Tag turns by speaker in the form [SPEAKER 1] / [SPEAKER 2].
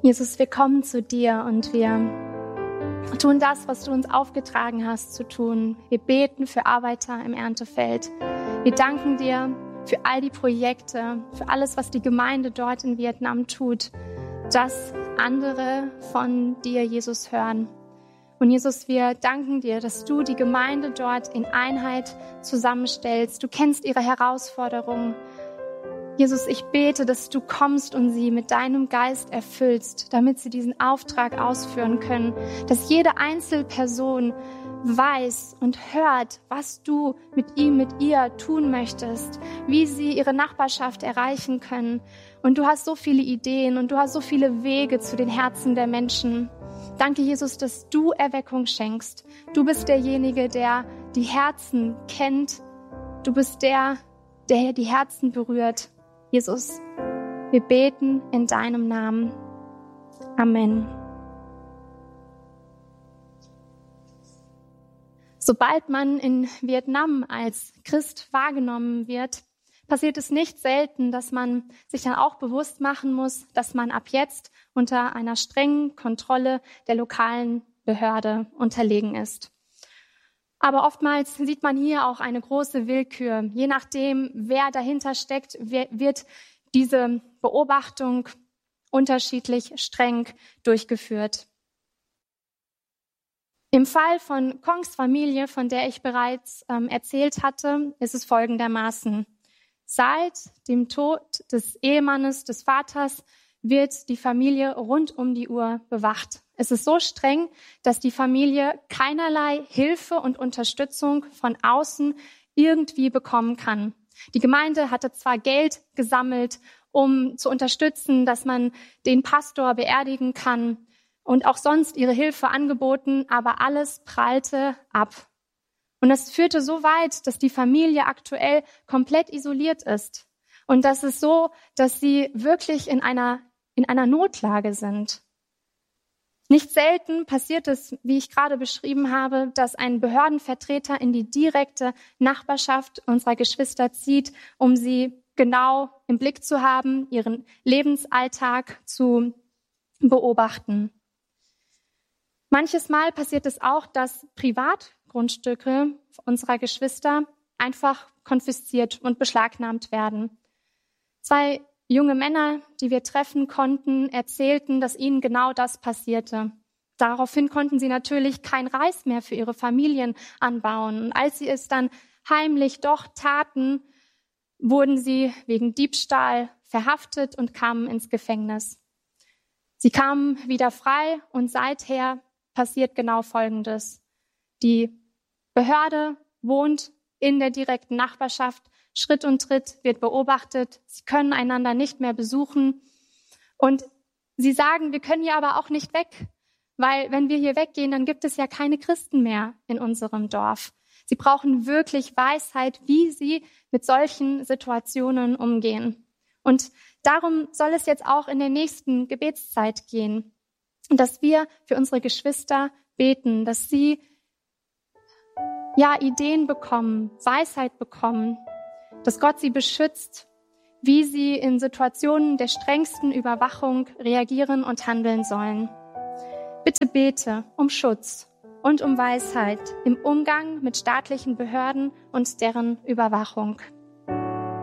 [SPEAKER 1] Jesus, wir kommen zu dir und wir tun das, was du uns aufgetragen hast zu tun. Wir beten für Arbeiter im Erntefeld. Wir danken dir für all die Projekte, für alles, was die Gemeinde dort in Vietnam tut, dass andere von dir, Jesus, hören. Und Jesus, wir danken dir, dass du die Gemeinde dort in Einheit zusammenstellst. Du kennst ihre Herausforderungen. Jesus, ich bete, dass du kommst und sie mit deinem Geist erfüllst, damit sie diesen Auftrag ausführen können, dass jede Einzelperson weiß und hört, was du mit ihm, mit ihr tun möchtest, wie sie ihre Nachbarschaft erreichen können. Und du hast so viele Ideen und du hast so viele Wege zu den Herzen der Menschen. Danke, Jesus, dass du Erweckung schenkst. Du bist derjenige, der die Herzen kennt. Du bist der die Herzen berührt. Jesus, wir beten in deinem Namen. Amen. Sobald man in Vietnam als Christ wahrgenommen wird, passiert es nicht selten, dass man sich dann auch bewusst machen muss, dass man ab jetzt unter einer strengen Kontrolle der lokalen Behörde unterlegen ist. Aber oftmals sieht man hier auch eine große Willkür. Je nachdem, wer dahinter steckt, wird diese Beobachtung unterschiedlich streng durchgeführt. Im Fall von Kongs Familie, von der ich bereits erzählt hatte, ist es folgendermaßen. Seit dem Tod des Ehemannes, des Vaters, wird die Familie rund um die Uhr bewacht. Es ist so streng, dass die Familie keinerlei Hilfe und Unterstützung von außen irgendwie bekommen kann. Die Gemeinde hatte zwar Geld gesammelt, um zu unterstützen, dass man den Pastor beerdigen kann und auch sonst ihre Hilfe angeboten, aber alles prallte ab. Und das führte so weit, dass die Familie aktuell komplett isoliert ist. Und das ist so, dass sie wirklich in einer Notlage sind. Nicht selten passiert es, wie ich gerade beschrieben habe, dass ein Behördenvertreter in die direkte Nachbarschaft unserer Geschwister zieht, um sie genau im Blick zu haben, ihren Lebensalltag zu beobachten. Manches Mal passiert es auch, dass Privatgrundstücke unserer Geschwister einfach konfisziert und beschlagnahmt werden. 2 junge Männer, die wir treffen konnten, erzählten, dass ihnen genau das passierte. Daraufhin konnten sie natürlich kein Reis mehr für ihre Familien anbauen. Und als sie es dann heimlich doch taten, wurden sie wegen Diebstahl verhaftet und kamen ins Gefängnis. Sie kamen wieder frei und seither passiert genau Folgendes. Die Behörde wohnt in der direkten Nachbarschaft. Schritt und Tritt wird beobachtet. Sie können einander nicht mehr besuchen. Und sie sagen, wir können hier aber auch nicht weg, weil wenn wir hier weggehen, dann gibt es ja keine Christen mehr in unserem Dorf. Sie brauchen wirklich Weisheit, wie sie mit solchen Situationen umgehen. Und darum soll es jetzt auch in der nächsten Gebetszeit gehen. Und dass wir für unsere Geschwister beten, dass sie Ideen bekommen, Weisheit bekommen, dass Gott sie beschützt, wie sie in Situationen der strengsten Überwachung reagieren und handeln sollen. Bitte bete um Schutz und um Weisheit im Umgang mit staatlichen Behörden und deren Überwachung.